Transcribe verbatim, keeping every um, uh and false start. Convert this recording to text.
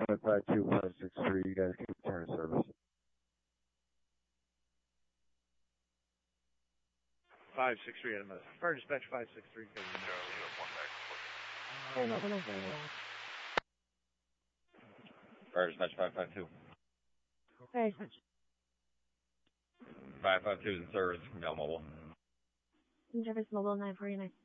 five five two, five six three, you guys can return to service. five six three Adam. Fire dispatch five six three. Fire dispatch five five two. Fire dispatch. five five two is in service. Mail mobile. Service mobile nine forty-nine.